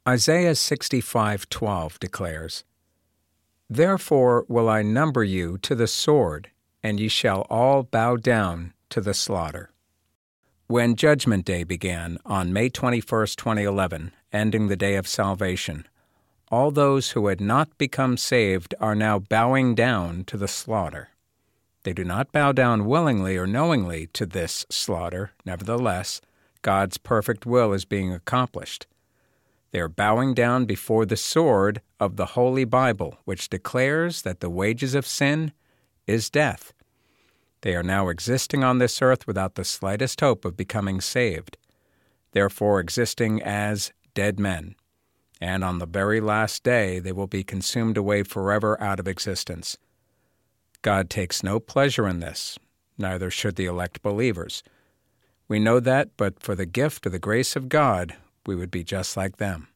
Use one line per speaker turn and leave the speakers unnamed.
Isaiah 65:12 declares, "Therefore will I number you to the sword, and ye shall all bow down to the slaughter." When Judgment Day began on May 21, 2011, ending the day of salvation, all those who had not become saved are now bowing down to the slaughter. They do not bow down willingly or knowingly to this slaughter. Nevertheless, God's perfect will is being accomplished. They are bowing down before the sword of the Holy Bible, which declares that the wages of sin is death. They are now existing on this earth without the slightest hope of becoming saved, therefore existing as dead men. And on the very last day they will be consumed away forever out of existence. God takes no pleasure in this, neither should the elect believers. We know that, but for the gift of the grace of God, we would be just like them.